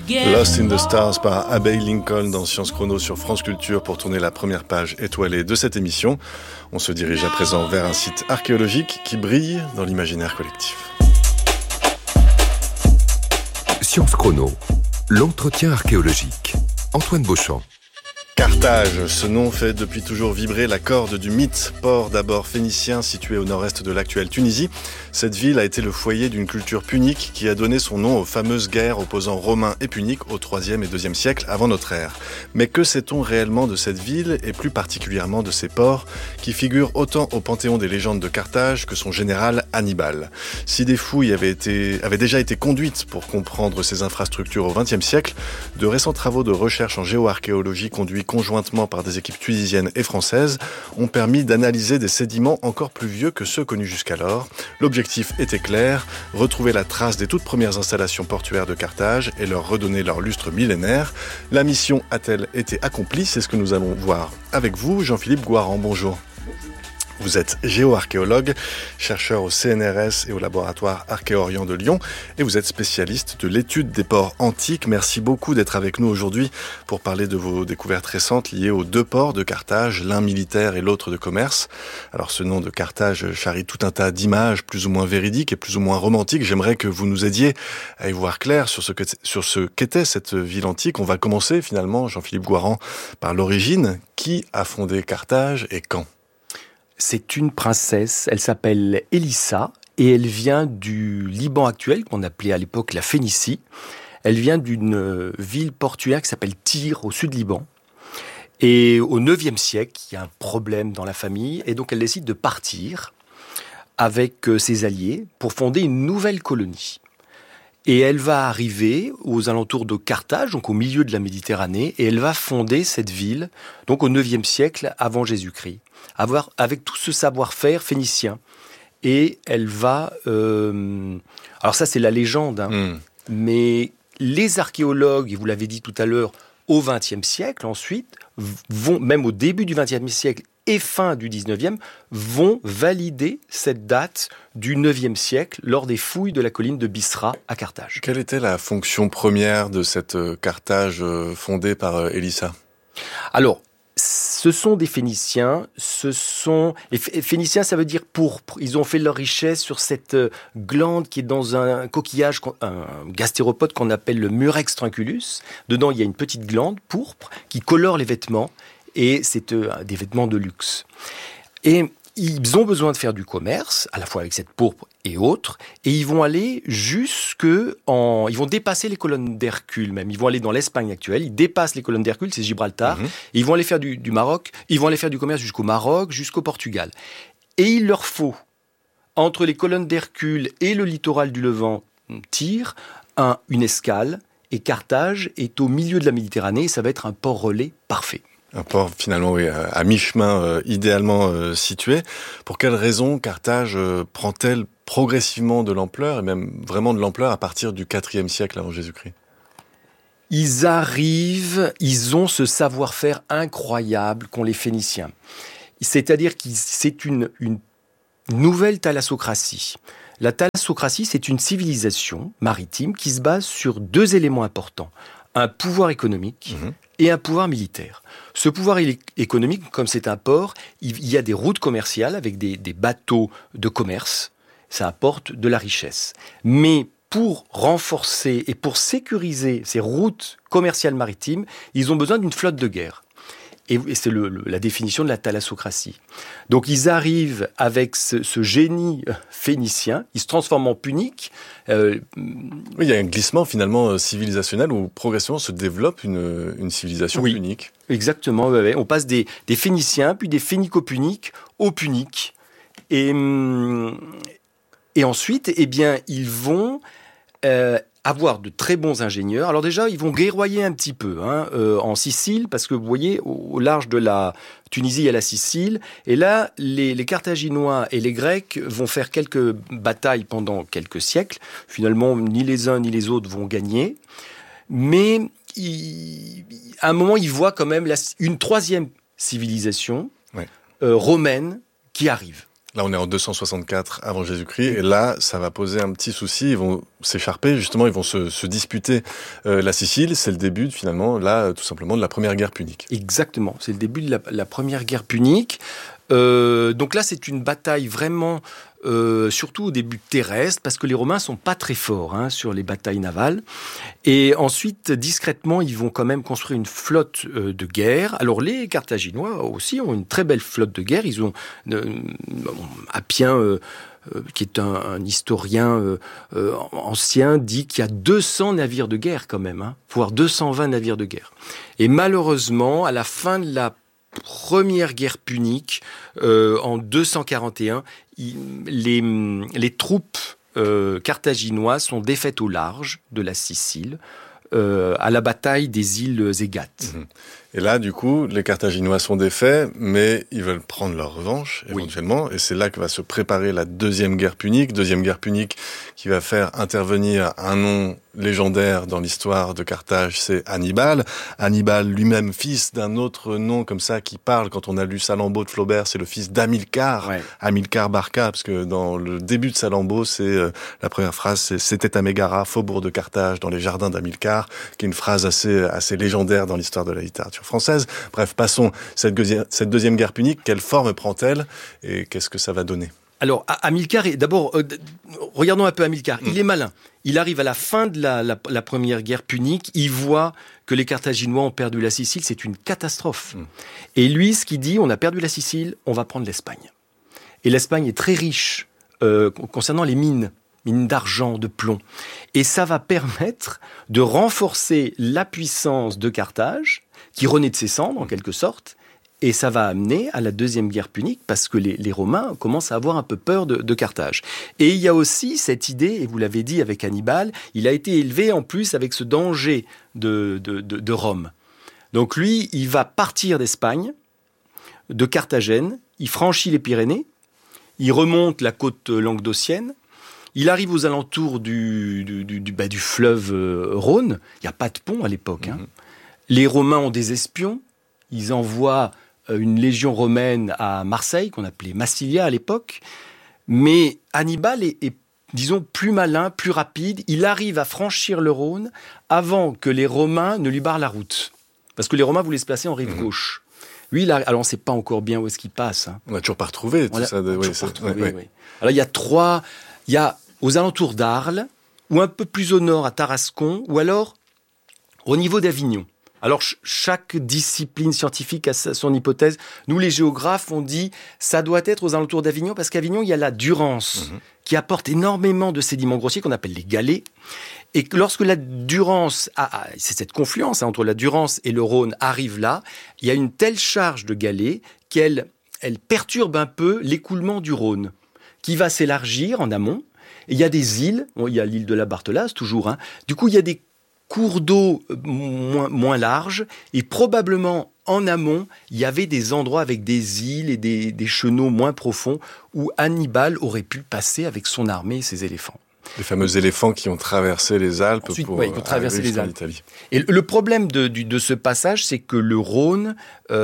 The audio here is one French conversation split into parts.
Lost in the Stars par Abbey Lincoln dans Science Chrono sur France Culture pour tourner la première page étoilée de cette émission. On se dirige à présent vers un site archéologique qui brille dans l'imaginaire collectif. Science Chrono, l'entretien archéologique. Antoine Beauchamp. Carthage, ce nom fait depuis toujours vibrer la corde du mythe. Port d'abord phénicien situé au nord-est de l'actuelle Tunisie, cette ville a été le foyer d'une culture punique qui a donné son nom aux fameuses guerres opposant Romains et Puniques au IIIe et IIe siècle avant notre ère. Mais que sait-on réellement de cette ville et plus particulièrement de ses ports qui figurent autant au panthéon des légendes de Carthage que son général Hannibal? Si des fouilles avaient déjà été conduites pour comprendre ces infrastructures au XXe siècle, de récents travaux de recherche en géoarchéologie conduits conjointement par des équipes tunisiennes et françaises ont permis d'analyser des sédiments encore plus vieux que ceux connus jusqu'alors. L'objectif était clair, retrouver la trace des toutes premières installations portuaires de Carthage et leur redonner leur lustre millénaire. La mission a-t-elle été accomplie? C'est ce que nous allons voir avec vous. Jean-Philippe Gouaran, bonjour. Vous êtes géoarchéologue, chercheur au CNRS et au laboratoire Archéorient de Lyon et vous êtes spécialiste de l'étude des ports antiques. Merci beaucoup d'être avec nous aujourd'hui pour parler de vos découvertes récentes liées aux deux ports de Carthage, l'un militaire et l'autre de commerce. Alors ce nom de Carthage charrie tout un tas d'images plus ou moins véridiques et plus ou moins romantiques. J'aimerais que vous nous aidiez à y voir clair sur ce qu'était cette ville antique. On va commencer finalement, Jean-Philippe Gouaran, par l'origine. Qui a fondé Carthage et quand ? C'est une princesse, elle s'appelle Élissa et elle vient du Liban actuel, qu'on appelait à l'époque la Phénicie. Elle vient d'une ville portuaire qui s'appelle Tyr, au sud Liban. Et au IXe siècle, il y a un problème dans la famille et donc elle décide de partir avec ses alliés pour fonder une nouvelle colonie. Et elle va arriver aux alentours de Carthage, donc au milieu de la Méditerranée, et elle va fonder cette ville, donc au IXe siècle avant Jésus-Christ, avec tout ce savoir-faire phénicien. Et elle va... alors ça, c'est la légende, mais les archéologues, et vous l'avez dit tout à l'heure, au XXe siècle, ensuite, vont, même au début du XXe siècle et fin du XIXe, vont valider cette date du IXe siècle lors des fouilles de la colline de Bysra à Carthage. Quelle était la fonction première de cette Carthage fondée par Élissa ? Alors, ce sont des Phéniciens, les Phéniciens, ça veut dire pourpre. Ils ont fait leur richesse sur cette glande qui est dans un coquillage, un gastéropode qu'on appelle le Murex trunculus. Dedans, il y a une petite glande pourpre qui colore les vêtements et c'est des vêtements de luxe. Et ils ont besoin de faire du commerce, à la fois avec cette pourpre et autres, et ils vont aller ils vont dépasser les colonnes d'Hercule même. Ils vont aller dans l'Espagne actuelle, ils dépassent les colonnes d'Hercule, c'est Gibraltar, et ils vont aller faire du Maroc, ils vont aller faire du commerce jusqu'au Maroc, jusqu'au Portugal. Et il leur faut, entre les colonnes d'Hercule et le littoral du Levant, Tyr, une escale, et Carthage est au milieu de la Méditerranée, et ça va être un port relais parfait. Un port finalement oui, à mi-chemin idéalement situé. Pour quelles raisons Carthage prend-elle progressivement de l'ampleur, et même vraiment de l'ampleur à partir du IVe siècle avant Jésus-Christ ? Ils ont ce savoir-faire incroyable qu'ont les Phéniciens. C'est-à-dire que c'est une nouvelle thalassocratie. La thalassocratie, c'est une civilisation maritime qui se base sur deux éléments importants. Un pouvoir économique et un pouvoir militaire. Ce pouvoir économique, comme c'est un port, il y a des routes commerciales avec des bateaux de commerce. Ça apporte de la richesse. Mais pour renforcer et pour sécuriser ces routes commerciales maritimes, ils ont besoin d'une flotte de guerre. Et c'est la définition de la thalassocratie. Donc ils arrivent avec ce génie phénicien, ils se transforment en puniques. Oui, il y a un glissement finalement civilisationnel où progressivement se développe une civilisation punique. Exactement, ouais. On passe des Phéniciens, puis des Phénico-puniques aux Puniques. Et ensuite, eh bien, ils vont avoir de très bons ingénieurs. Alors déjà, ils vont guerroyer un petit peu en Sicile, parce que vous voyez, au large de la Tunisie, il y a la Sicile. Et là, les Carthaginois et les Grecs vont faire quelques batailles pendant quelques siècles. Finalement, ni les uns ni les autres vont gagner. Mais à un moment, ils voient quand même une troisième civilisation romaine qui arrive. Là, on est en 264 avant Jésus-Christ, et là, ça va poser un petit souci. Ils vont s'écharper, justement, ils vont se disputer la Sicile. C'est le début, finalement, là, tout simplement, de la première guerre punique. Exactement, c'est le début de la première guerre punique. Donc là, c'est une bataille vraiment, surtout au début terrestre, parce que les Romains sont pas très forts sur les batailles navales. Et ensuite, discrètement, ils vont quand même construire une flotte de guerre. Alors les Carthaginois aussi ont une très belle flotte de guerre. Ils ont Appien, qui est un historien ancien, dit qu'il y a 200 navires de guerre quand même, voire 220 navires de guerre. Et malheureusement, à la fin de la première guerre punique, en 241, les troupes carthaginoises sont défaites au large de la Sicile, à la bataille des îles Égates. Et là, du coup, les Carthaginois sont défaits, mais ils veulent prendre leur revanche, éventuellement. Oui. Et c'est là que va se préparer la deuxième guerre punique. Deuxième guerre punique qui va faire intervenir un nom légendaire dans l'histoire de Carthage, c'est Hannibal. Hannibal lui-même, fils d'un autre nom comme ça qui parle quand on a lu Salammbô de Flaubert, c'est le fils d'Hamilcar. Ouais. Hamilcar Barca, parce que dans le début de Salammbô, c'est la première phrase, c'est « C'était à Mégara, faubourg de Carthage, dans les jardins d'Hamilcar », qui est une phrase assez légendaire dans l'histoire de la littérature française. Bref, passons. Cette deuxième guerre punique, quelle forme prend-elle et qu'est-ce que ça va donner ? Alors, Hamilcar, d'abord, regardons un peu Hamilcar. Il est malin. Il arrive à la fin de la première guerre punique. Il voit que les Carthaginois ont perdu la Sicile. C'est une catastrophe. Et lui, ce qu'il dit, on a perdu la Sicile, on va prendre l'Espagne. Et l'Espagne est très riche concernant les mines d'argent, de plomb. Et ça va permettre de renforcer la puissance de Carthage, qui renaît de ses cendres, en quelque sorte. Et ça va amener à la deuxième guerre punique parce que les Romains commencent à avoir un peu peur de Carthage. Et il y a aussi cette idée, et vous l'avez dit avec Hannibal, il a été élevé en plus avec ce danger de Rome. Donc lui, il va partir d'Espagne, de Carthagène, il franchit les Pyrénées, il remonte la côte languedocienne, il arrive aux alentours du fleuve Rhône. Il n'y a pas de pont à l'époque. Les Romains ont des espions, ils envoient une légion romaine à Marseille, qu'on appelait Massilia à l'époque. Mais Hannibal est, disons, plus malin, plus rapide. Il arrive à franchir le Rhône avant que les Romains ne lui barrent la route. Parce que les Romains voulaient se placer en rive gauche. Lui, alors on ne sait pas encore bien où est-ce qu'il passe. On n'a toujours pas retrouvé tout ça. Oui. Alors il y a aux alentours d'Arles, ou un peu plus au nord à Tarascon, ou alors au niveau d'Avignon. Alors, chaque discipline scientifique a son hypothèse. Nous, les géographes, on dit ça doit être aux alentours d'Avignon, parce qu'Avignon, il y a la Durance, qui apporte énormément de sédiments grossiers, qu'on appelle les galets. Et lorsque la Durance, c'est cette confluence entre la Durance et le Rhône arrive là, il y a une telle charge de galets qu'elle perturbe un peu l'écoulement du Rhône, qui va s'élargir en amont. Et il y a des îles, il y a l'île de la Barthelasse, toujours. Du coup, il y a des cours d'eau moins larges, et probablement en amont, il y avait des endroits avec des îles et des chenaux moins profonds où Hannibal aurait pu passer avec son armée et ses éléphants. Les fameux éléphants qui ont traversé les Alpes pour traverser les Alpes. Italie. Et le problème de ce passage, c'est que le Rhône,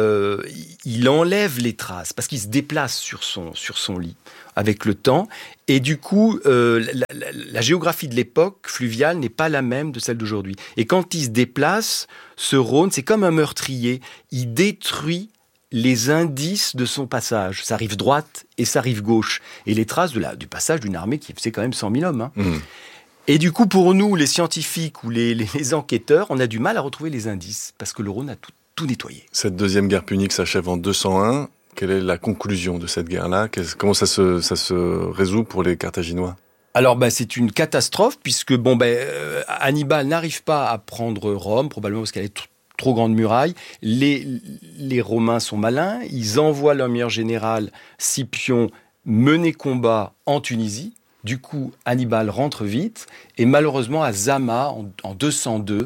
il enlève les traces, parce qu'il se déplace sur son lit avec le temps. Et du coup, la géographie de l'époque fluviale n'est pas la même de celle d'aujourd'hui. Et quand il se déplace, ce Rhône, c'est comme un meurtrier. Il détruit les indices de son passage, sa rive droite et sa rive gauche, et les traces du passage d'une armée qui faisait quand même 100 000 hommes. Et du coup, pour nous, les scientifiques ou les enquêteurs, on a du mal à retrouver les indices, parce que le Rhône a tout nettoyé. Cette deuxième guerre punique s'achève en 201. Quelle est la conclusion de cette guerre-là ? Comment ça se résout pour les Carthaginois ? Alors, c'est une catastrophe, puisque Hannibal n'arrive pas à prendre Rome, probablement parce qu'elle est trop grande muraille. Les Romains sont malins, ils envoient leur meilleur général, Scipion, mener combat en Tunisie. Du coup, Hannibal rentre vite, et malheureusement, à Zama, en 202,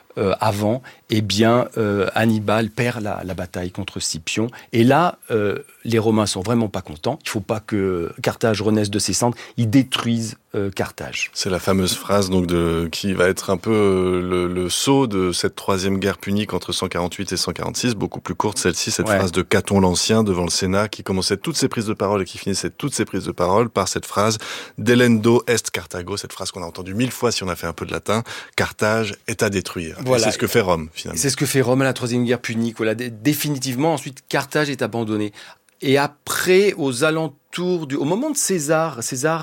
Hannibal perd la bataille contre Scipion. Et là, les Romains sont vraiment pas contents. Il faut pas que Carthage renaisse de ses cendres. Ils détruisent Carthage. C'est la fameuse phrase donc qui va être un peu le sceau de cette troisième guerre punique entre 148 et 146, beaucoup plus courte celle-ci, cette phrase de Caton l'Ancien devant le Sénat qui commençait toutes ses prises de parole et qui finissait toutes ses prises de parole par cette phrase Delendo est Carthago, cette phrase qu'on a entendue 1000 fois si on a fait un peu de latin, Carthage est à détruire. Voilà. C'est ce que fait Rome finalement. C'est ce que fait Rome à la troisième guerre punique. Voilà, définitivement ensuite Carthage est abandonné. Et après, aux alentours au moment de César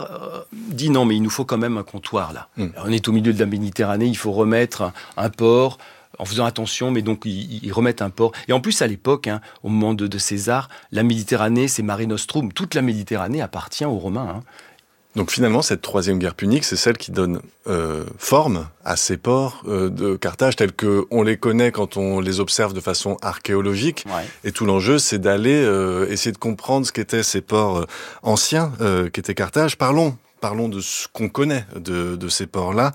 dit non, mais il nous faut quand même un comptoir là. Alors, on est au milieu de la Méditerranée, il faut remettre un port, en faisant attention, mais donc ils remettent un port. Et en plus, à l'époque, au moment de César, la Méditerranée, c'est Mare Nostrum. Toute la Méditerranée appartient aux Romains. Donc finalement, cette troisième guerre punique, c'est celle qui donne forme à ces ports de Carthage tels qu'on les connaît quand on les observe de façon archéologique. Ouais. Et tout l'enjeu, c'est d'aller essayer de comprendre ce qu'étaient ces ports anciens, qu'était Carthage. Parlons de ce qu'on connaît de ces ports-là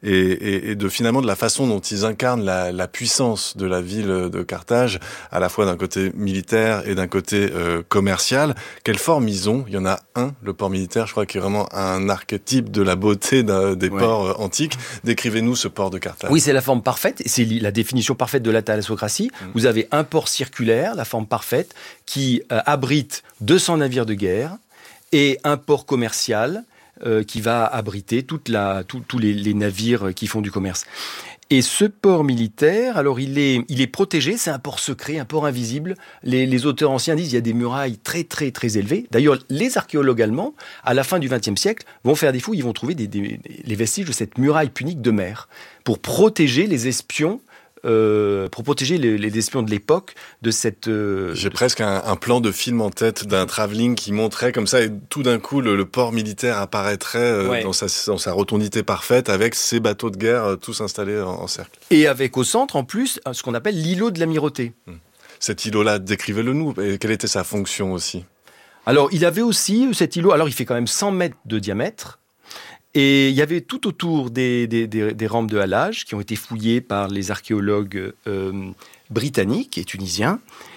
et de finalement de la façon dont ils incarnent la puissance de la ville de Carthage, à la fois d'un côté militaire et d'un côté commercial. Quelle forme ils ont ? Il y en a un, le port militaire, je crois, qui est vraiment un archétype de la beauté des ports antiques. Décrivez-nous ce port de Carthage. Oui, c'est la forme parfaite, c'est la définition parfaite de la thalassocratie. Vous avez un port circulaire, la forme parfaite, qui abrite 200 navires de guerre et un port commercial qui va abriter tous les navires qui font du commerce. Et ce port militaire, alors il est protégé, c'est un port secret, un port invisible. Les auteurs anciens disent qu'il y a des murailles très très très élevées. D'ailleurs, les archéologues allemands, à la fin du XXe siècle, vont faire des fouilles, ils vont trouver les vestiges de cette muraille punique de mer pour protéger les espions. Pour protéger les espions de l'époque de cette... J'ai presque un plan de film en tête d'un travelling qui montrait comme ça et tout d'un coup le port militaire apparaîtrait dans sa rotondité parfaite avec ses bateaux de guerre tous installés en cercle. Et avec au centre en plus ce qu'on appelle l'îlot de l'Amirauté. Cet îlot-là, décrivez-le nous. Et quelle était sa fonction aussi ? Alors il avait aussi cet îlot, alors il fait quand même 100 mètres de diamètre. Et il y avait tout autour des rampes de halage qui ont été fouillées par les archéologues britanniques et tunisiens.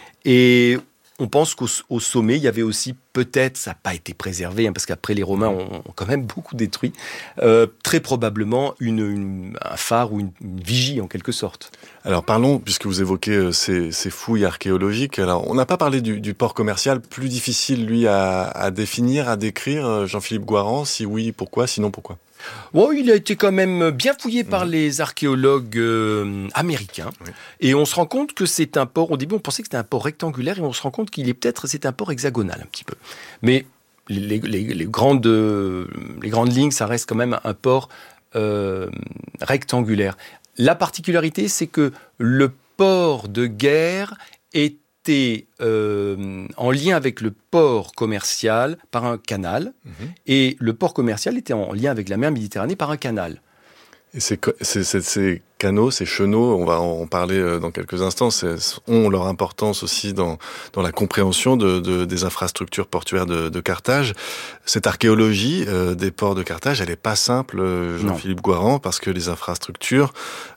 Et on pense qu'au sommet, il y avait aussi peut-être, ça n'a pas été préservé, parce qu'après les Romains ont quand même beaucoup détruit, très probablement un phare ou une vigie en quelque sorte. Alors parlons, puisque vous évoquez ces fouilles archéologiques, alors on n'a pas parlé du port commercial, plus difficile lui à définir, à décrire, Jean-Philippe Goiran, si oui, pourquoi, sinon pourquoi ? Bon, il a été quand même bien fouillé par les archéologues américains. Oui. Et on se rend compte que c'est un port, au début on pensait que c'était un port rectangulaire, et on se rend compte c'est un port hexagonal un petit peu. Mais les grandes lignes, ça reste quand même un port rectangulaire. La particularité, c'est que le port de guerre était en lien avec le port commercial par un canal, et le port commercial était en lien avec la mer Méditerranée par un canal. Et ces canaux, ces chenaux, on va en parler dans quelques instants, ont leur importance aussi dans la compréhension des infrastructures portuaires de Carthage. Cette archéologie des ports de Carthage, elle est pas simple, Jean-Philippe Goiran, parce que les infrastructures,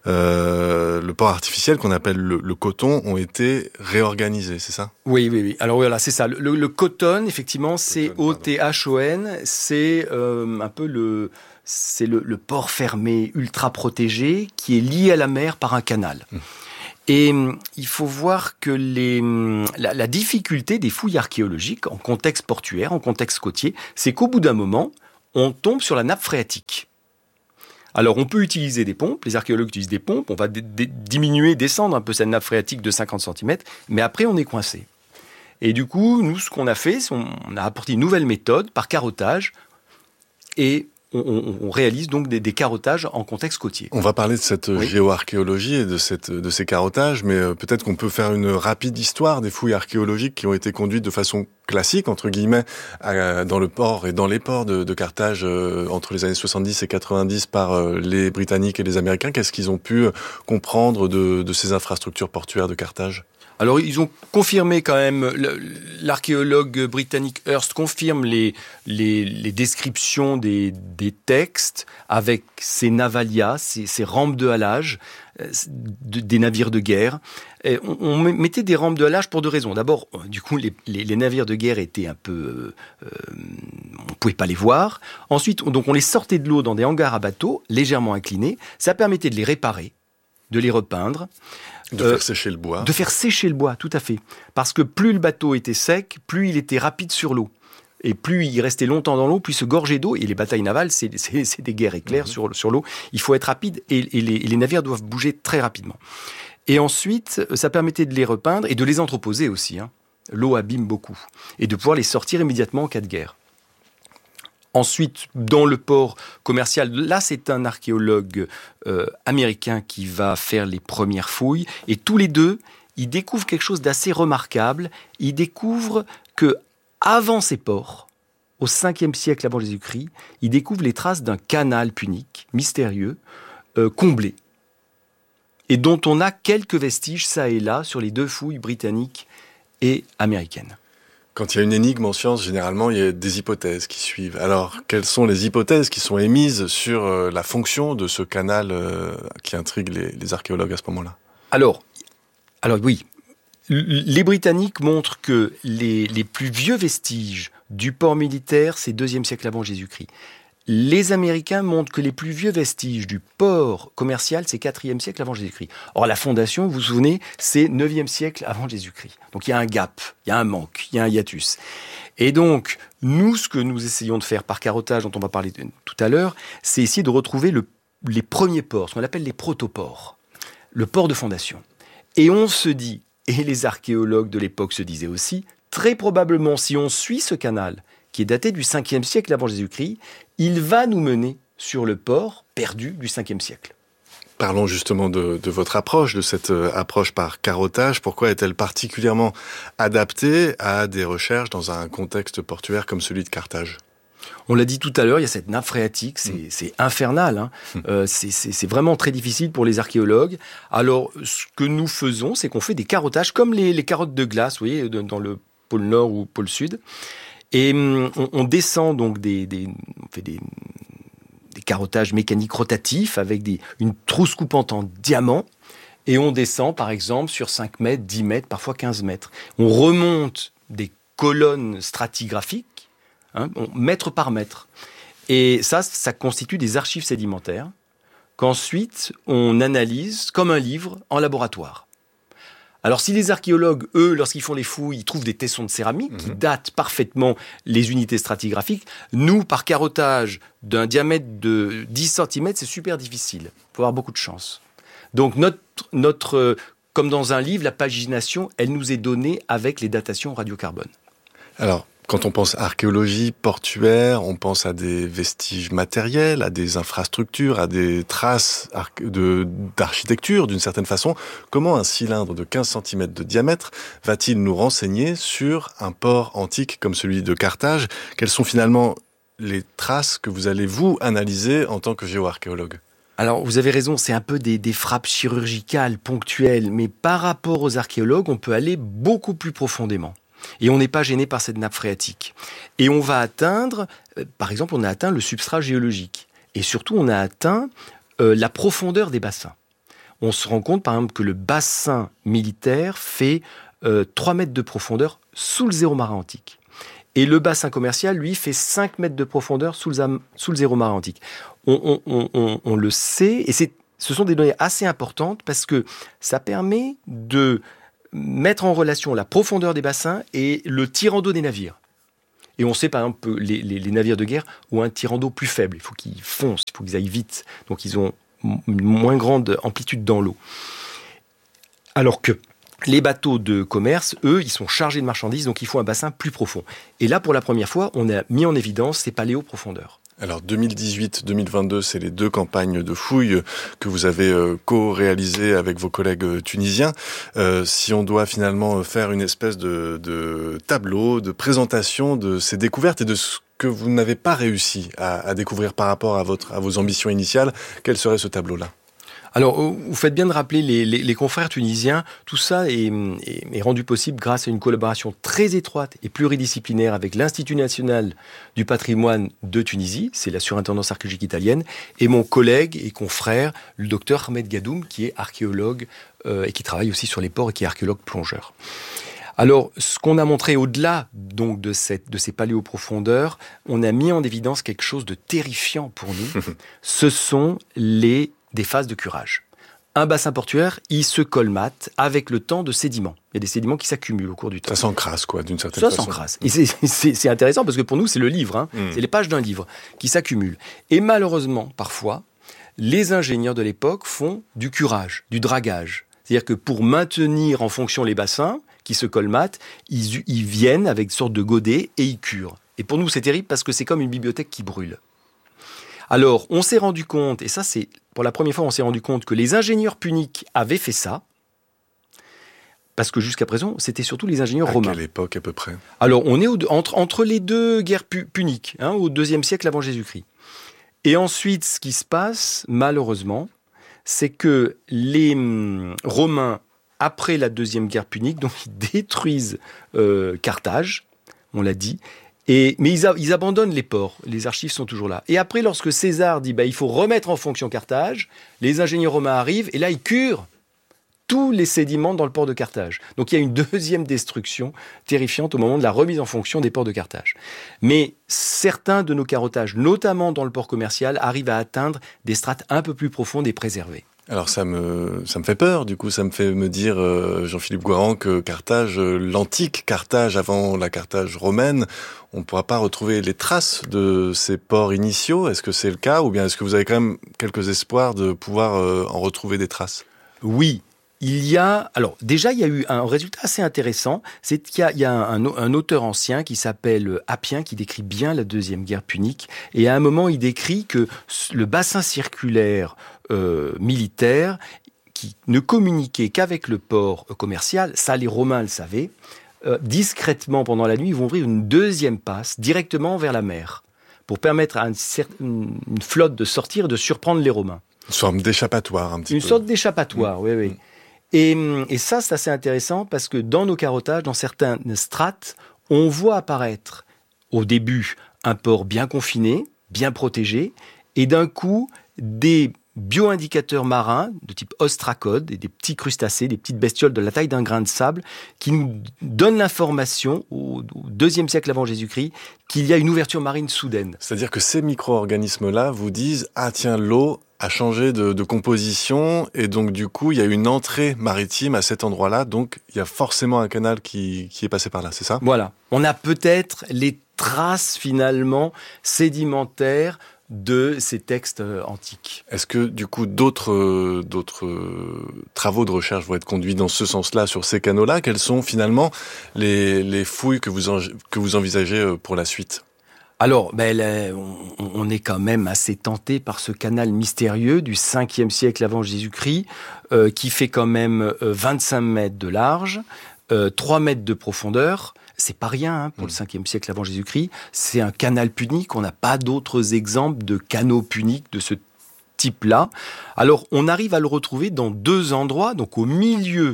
le port artificiel qu'on appelle le coton, ont été réorganisés, c'est ça ? Oui. Alors voilà, c'est ça. Le coton, effectivement, c'est O-T-H-O-N, c'est un peu c'est le port fermé, ultra protégé, qui est lié à la mer par un canal. Et il faut voir que la difficulté des fouilles archéologiques en contexte portuaire, en contexte côtier, c'est qu'au bout d'un moment, on tombe sur la nappe phréatique. Alors on peut utiliser des pompes, les archéologues utilisent des pompes, on va descendre un peu cette nappe phréatique de 50 cm, mais après on est coincé. Et du coup, nous, ce qu'on a fait, c'est on a apporté une nouvelle méthode par carottage, et on réalise donc des carottages en contexte côtier. On va parler de cette géoarchéologie et de ces carottages, mais peut-être qu'on peut faire une rapide histoire des fouilles archéologiques qui ont été conduites de façon classique, entre guillemets, dans le port et dans les ports de Carthage entre les années 70 et 90 par les Britanniques et les Américains. Qu'est-ce qu'ils ont pu comprendre de ces infrastructures portuaires de Carthage ? Alors, ils ont confirmé quand même, l'archéologue britannique Hirst confirme les descriptions des textes avec ces navalias, ces rampes de halage, des navires de guerre. Et on mettait des rampes de halage pour deux raisons. D'abord, du coup, les navires de guerre étaient un peu... on pouvait pas les voir. Ensuite, donc on les sortait de l'eau dans des hangars à bateaux, légèrement inclinés. Ça permettait de les réparer, de les repeindre. De faire sécher le bois. De faire sécher le bois, tout à fait. Parce que plus le bateau était sec, plus il était rapide sur l'eau. Et plus il restait longtemps dans l'eau, plus il se gorgeait d'eau. Et les batailles navales, c'est des guerres éclairs sur l'eau. Il faut être rapide et les navires doivent bouger très rapidement. Et ensuite, ça permettait de les repeindre et de les entreposer aussi. L'eau abîme beaucoup. Et de pouvoir les sortir immédiatement en cas de guerre. Ensuite, dans le port commercial, là, c'est un archéologue américain qui va faire les premières fouilles. Et tous les deux, ils découvrent quelque chose d'assez remarquable. Ils découvrent que avant ces ports, au 5e siècle avant Jésus-Christ, ils découvrent les traces d'un canal punique, mystérieux, comblé. Et dont on a quelques vestiges, ça et là, sur les deux fouilles britanniques et américaines. Quand il y a une énigme en science, généralement, il y a des hypothèses qui suivent. Alors, quelles sont les hypothèses qui sont émises sur la fonction de ce canal qui intrigue les archéologues à ce moment-là ? Alors oui, les Britanniques montrent que les plus vieux vestiges du port militaire, c'est 2e siècle avant Jésus-Christ. Les Américains montrent que les plus vieux vestiges du port commercial, c'est 4e siècle avant Jésus-Christ. Or, la fondation, vous vous souvenez, c'est 9e siècle avant Jésus-Christ. Donc, il y a un gap, il y a un manque, il y a un hiatus. Et donc, nous, ce que nous essayons de faire par carottage, dont on va parler tout à l'heure, c'est essayer de retrouver les premiers ports, ce qu'on appelle les protoports, le port de fondation. Et on se dit, et les archéologues de l'époque se disaient aussi, très probablement, si on suit ce canal, qui est daté du 5e siècle avant Jésus-Christ, il va nous mener sur le port perdu du 5e siècle. Parlons justement de votre approche, de cette approche par carottage. Pourquoi est-elle particulièrement adaptée à des recherches dans un contexte portuaire comme celui de Carthage ? On l'a dit tout à l'heure, il y a cette nappe phréatique, c'est infernal. C'est vraiment très difficile pour les archéologues. Alors, ce que nous faisons, c'est qu'on fait des carottages comme les carottes de glace, vous voyez, dans le pôle Nord ou pôle Sud. Et on descend donc on fait des carottages mécaniques rotatifs avec une trousse coupante en diamant. Et on descend, par exemple, sur 5 mètres, 10 mètres, parfois 15 mètres. On remonte des colonnes stratigraphiques, mètre par mètre. Et ça constitue des archives sédimentaires qu'ensuite on analyse comme un livre en laboratoire. Alors si les archéologues, eux, lorsqu'ils font les fouilles, ils trouvent des tessons de céramique qui datent parfaitement les unités stratigraphiques, nous, par carottage d'un diamètre de 10 cm, c'est super difficile. Il faut avoir beaucoup de chance. Donc notre comme dans un livre, la pagination, elle nous est donnée avec les datations radiocarbone. Alors, quand on pense archéologie portuaire, on pense à des vestiges matériels, à des infrastructures, à des traces d'architecture d'une certaine façon. Comment un cylindre de 15 cm de diamètre va-t-il nous renseigner sur un port antique comme celui de Carthage ? Quelles sont finalement les traces que vous allez vous analyser en tant que géoarchéologue ? Alors, vous avez raison, c'est un peu des frappes chirurgicales, ponctuelles, mais par rapport aux archéologues, on peut aller beaucoup plus profondément. Et on n'est pas gêné par cette nappe phréatique. Et on va atteindre, par exemple, on a atteint le substrat géologique. Et surtout, on a atteint la profondeur des bassins. On se rend compte, par exemple, que le bassin militaire fait 3 mètres de profondeur sous le zéro marin antique. Et le bassin commercial, lui, fait 5 mètres de profondeur sous le zéro marin antique. On le sait, et ce sont des données assez importantes parce que ça permet de mettre en relation la profondeur des bassins et le tirant d'eau des navires. Et on sait par exemple que les navires de guerre ont un tirant d'eau plus faible. Il faut qu'ils foncent, il faut qu'ils aillent vite. Donc ils ont une moins grande amplitude dans l'eau. Alors que les bateaux de commerce, eux, ils sont chargés de marchandises, donc il faut un bassin plus profond. Et là, pour la première fois, on a mis en évidence ces paléoprofondeurs. Alors 2018-2022, c'est les 2 campagnes de fouilles que vous avez co-réalisées avec vos collègues tunisiens. Si on doit finalement faire une espèce de tableau, de présentation de ces découvertes et de ce que vous n'avez pas réussi à découvrir par rapport à vos ambitions initiales, quel serait ce tableau-là ? Alors, vous faites bien de rappeler les confrères tunisiens. Tout ça est rendu possible grâce à une collaboration très étroite et pluridisciplinaire avec l'Institut national du patrimoine de Tunisie, c'est la surintendance archéologique italienne, et mon collègue et confrère, le docteur Ahmed Gadoum, qui est archéologue et qui travaille aussi sur les ports et qui est archéologue plongeur. Alors, ce qu'on a montré au-delà donc de ces paléoprofondeurs, on a mis en évidence quelque chose de terrifiant pour nous. Ce sont des phases de curage. Un bassin portuaire, il se colmate avec le temps de sédiments. Il y a des sédiments qui s'accumulent au cours du temps. Ça s'encrasse, quoi, d'une certaine façon. Ça s'encrasse. Et c'est intéressant parce que pour nous, c'est le livre, c'est les pages d'un livre qui s'accumulent. Et malheureusement, parfois, les ingénieurs de l'époque font du curage, du dragage. C'est-à-dire que pour maintenir en fonction les bassins qui se colmatent, ils viennent avec une sorte de godet et ils curent. Et pour nous, c'est terrible parce que c'est comme une bibliothèque qui brûle. Alors, on s'est rendu compte, et ça c'est pour la première fois, on s'est rendu compte que les ingénieurs puniques avaient fait ça, parce que jusqu'à présent, c'était surtout les ingénieurs romains. À quelle époque à peu près ? Alors, on est entre les deux guerres puniques, au IIe siècle avant Jésus-Christ. Et ensuite, ce qui se passe, malheureusement, c'est que les Romains, après la deuxième guerre punique, donc ils détruisent Carthage, on l'a dit. Mais ils abandonnent les ports, les archives sont toujours là. Et après, lorsque César dit il faut remettre en fonction Carthage, les ingénieurs romains arrivent et là ils curent tous les sédiments dans le port de Carthage. Donc il y a une deuxième destruction terrifiante au moment de la remise en fonction des ports de Carthage. Mais certains de nos carottages, notamment dans le port commercial, arrivent à atteindre des strates un peu plus profondes et préservées. Alors ça me fait peur, du coup, ça me fait me dire, Jean-Philippe Goiran, que Carthage, l'antique Carthage avant la Carthage romaine, on ne pourra pas retrouver les traces de ces ports initiaux. Est-ce que c'est le cas, ou bien est-ce que vous avez quand même quelques espoirs de pouvoir en retrouver des traces ? Oui. Alors déjà, il y a eu un résultat assez intéressant, c'est qu'il y a un auteur ancien qui s'appelle Appien, qui décrit bien la deuxième guerre punique, et à un moment, il décrit que le bassin circulaire militaire, qui ne communiquait qu'avec le port commercial, ça les Romains le savaient, discrètement pendant la nuit, ils vont ouvrir une deuxième passe directement vers la mer, pour permettre à une flotte de sortir et de surprendre les Romains. Une sorte d'échappatoire, un petit peu. Une sorte d'échappatoire, oui. Et ça, c'est assez intéressant parce que dans nos carottages, dans certaines strates, on voit apparaître au début un port bien confiné, bien protégé, et d'un coup, des bioindicateurs marins de type ostracode, des petits crustacés, des petites bestioles de la taille d'un grain de sable, qui nous donnent l'information, au IIe siècle avant Jésus-Christ, qu'il y a une ouverture marine soudaine. C'est-à-dire que ces micro-organismes-là vous disent « Ah tiens, l'eau a changé de composition, et donc du coup, il y a une entrée maritime à cet endroit-là, donc il y a forcément un canal qui est passé par là, c'est ça ?» Voilà. On a peut-être les traces, finalement, sédimentaires de ces textes antiques. Est-ce que, du coup, d'autres travaux de recherche vont être conduits dans ce sens-là, sur ces canaux-là ? Quelles sont, finalement, les fouilles que vous envisagez pour la suite ? Alors, on est quand même assez tenté par ce canal mystérieux du 5e siècle avant Jésus-Christ, qui fait quand même 25 mètres de large, 3 mètres de profondeur. C'est pas rien pour le 5e siècle avant Jésus-Christ. C'est un canal punique. On n'a pas d'autres exemples de canaux puniques de ce type-là. Alors, on arrive à le retrouver dans 2 endroits, donc au milieu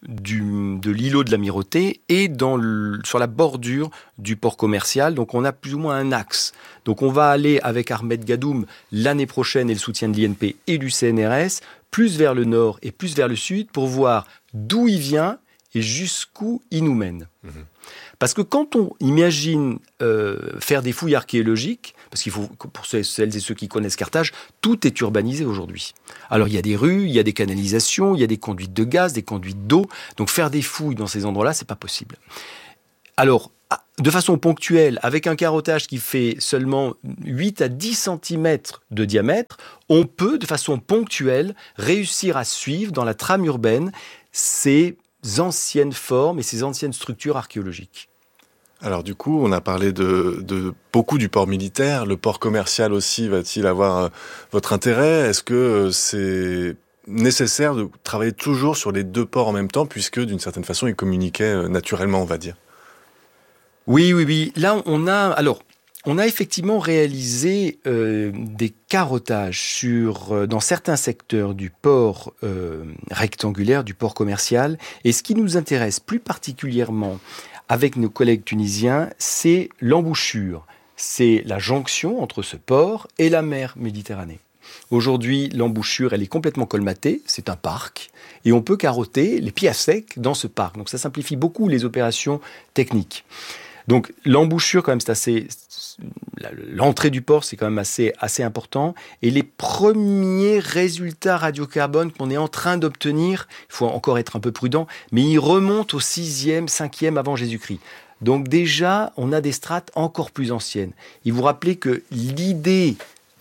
de l'îlot de l'Amirauté et sur la bordure du port commercial. Donc on a plus ou moins un axe. Donc on va aller avec Ahmed Gadoum l'année prochaine et le soutien de l'INP et du CNRS, plus vers le nord et plus vers le sud pour voir d'où il vient et jusqu'où il nous mène. Parce que quand on imagine faire des fouilles archéologiques, parce qu'il faut, pour celles et ceux qui connaissent Carthage, tout est urbanisé aujourd'hui. Alors il y a des rues, il y a des canalisations, il y a des conduites de gaz, des conduites d'eau. Donc faire des fouilles dans ces endroits-là, c'est pas possible. Alors, de façon ponctuelle, avec un carottage qui fait seulement 8 à 10 cm de diamètre, on peut, de façon ponctuelle, réussir à suivre dans la trame urbaine ces anciennes formes et ces anciennes structures archéologiques. Alors du coup, on a parlé de beaucoup du port militaire. Le port commercial aussi va-t-il avoir votre intérêt ? Est-ce que c'est nécessaire de travailler toujours sur les 2 ports en même temps, puisque d'une certaine façon, ils communiquaient naturellement, on va dire ? Oui. Là, on a... Alors, On a effectivement réalisé des carottages dans certains secteurs du port rectangulaire, du port commercial. Et ce qui nous intéresse plus particulièrement avec nos collègues tunisiens, c'est l'embouchure. C'est la jonction entre ce port et la mer Méditerranée. Aujourd'hui, l'embouchure, elle est complètement colmatée, c'est un parc, et on peut carotter les pieds à sec dans ce parc. Donc ça simplifie beaucoup les opérations techniques. Donc l'embouchure, quand même, l'entrée du port, c'est quand même assez important. Et les premiers résultats radiocarbone qu'on est en train d'obtenir, il faut encore être un peu prudent, mais ils remontent au 6e, 5e avant Jésus-Christ. Donc déjà, on a des strates encore plus anciennes. Il vous rappelez que l'idée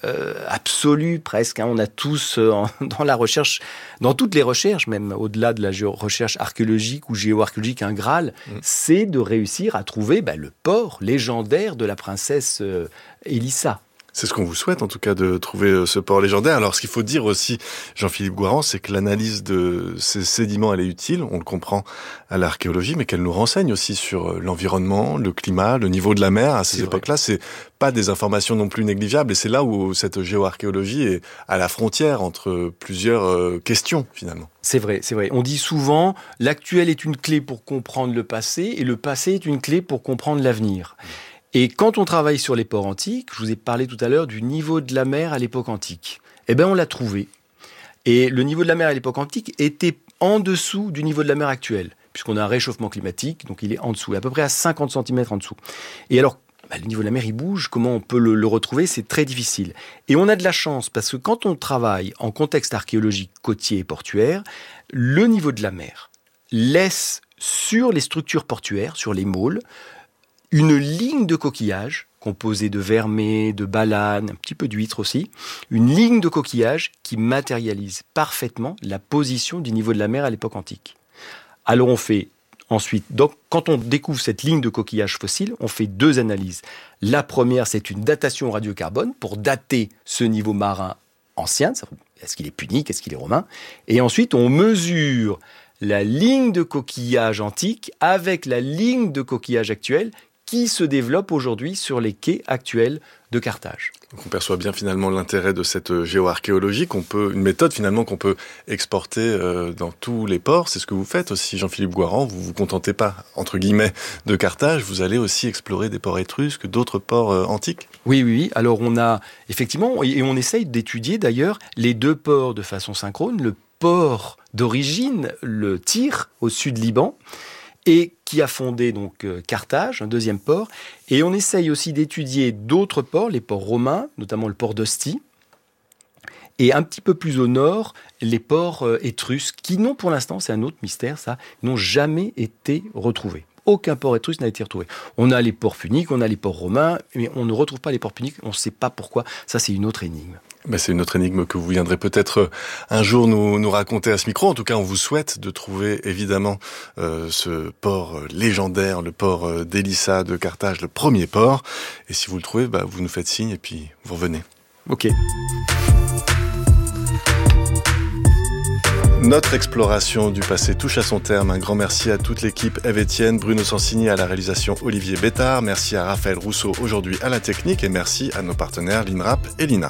absolue presque, on a tous dans la recherche, dans toutes les recherches, même au-delà de la recherche archéologique ou géoarchéologique, un Graal, c'est de réussir à trouver le port légendaire de la princesse Élissa. C'est ce qu'on vous souhaite, en tout cas, de trouver ce port légendaire. Alors, ce qu'il faut dire aussi, Jean-Philippe Goiran, c'est que l'analyse de ces sédiments, elle est utile, on le comprend à l'archéologie, mais qu'elle nous renseigne aussi sur l'environnement, le climat, le niveau de la mer. À ces époques-là, c'est pas des informations non plus négligeables. Et c'est là où cette géoarchéologie est à la frontière entre plusieurs questions, finalement. C'est vrai. On dit souvent, l'actuel est une clé pour comprendre le passé, et le passé est une clé pour comprendre l'avenir. Et quand on travaille sur les ports antiques, je vous ai parlé tout à l'heure du niveau de la mer à l'époque antique. On l'a trouvé. Et le niveau de la mer à l'époque antique était en dessous du niveau de la mer actuel, puisqu'on a un réchauffement climatique, donc il est en dessous, à peu près à 50 cm en dessous. Et alors, le niveau de la mer, il bouge. Comment on peut le retrouver ? C'est très difficile. Et on a de la chance, parce que quand on travaille en contexte archéologique côtier et portuaire, le niveau de la mer laisse sur les structures portuaires, sur les môles, une ligne de coquillages composée de vermets, de balanes, un petit peu d'huîtres aussi, une ligne de coquillages qui matérialise parfaitement la position du niveau de la mer à l'époque antique. Alors on fait ensuite, donc, quand on découvre cette ligne de coquillages fossiles, on fait 2 analyses. La première, c'est une datation radiocarbone pour dater ce niveau marin ancien, est-ce qu'il est punique, est-ce qu'il est romain, et ensuite on mesure la ligne de coquillage antique avec la ligne de coquillage actuelle qui se développe aujourd'hui sur les quais actuels de Carthage. Donc on perçoit bien finalement l'intérêt de cette géoarchéologie, une méthode finalement qu'on peut exporter dans tous les ports. C'est ce que vous faites aussi, Jean-Philippe Goiran. Vous vous contentez pas, entre guillemets, de Carthage. Vous allez aussi explorer des ports étrusques, d'autres ports antiques. Oui. Alors on a effectivement, et on essaye d'étudier d'ailleurs les 2 ports de façon synchrone. Le port d'origine, le Tyr, au sud Liban, et qui a fondé donc Carthage, un 2e port. Et on essaye aussi d'étudier d'autres ports, les ports romains, notamment le port d'Ostie, et un petit peu plus au nord, les ports étrusques, qui n'ont pour l'instant, c'est un autre mystère ça, n'ont jamais été retrouvés. Aucun port étrusque n'a été retrouvé. On a les ports puniques, on a les ports romains, mais on ne retrouve pas les ports puniques, on ne sait pas pourquoi. Ça, c'est une autre énigme. C'est une autre énigme que vous viendrez peut-être un jour nous raconter à ce micro. En tout cas, on vous souhaite de trouver évidemment ce port légendaire, le port d'Élissa de Carthage, le premier port. Et si vous le trouvez, vous nous faites signe et puis vous revenez. Ok. Notre exploration du passé touche à son terme. Un grand merci à toute l'équipe, Ève Etienne, Bruno Sansigny à la réalisation, Olivier Bétard. Merci à Raphaël Rousseau aujourd'hui à la technique et merci à nos partenaires l'INRAP et l'INA.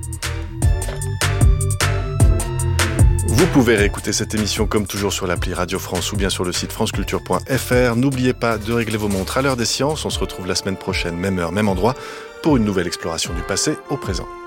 Vous pouvez réécouter cette émission comme toujours sur l'appli Radio France ou bien sur le site franceculture.fr. N'oubliez pas de régler vos montres à l'heure des sciences. On se retrouve la semaine prochaine, même heure, même endroit, pour une nouvelle exploration du passé au présent.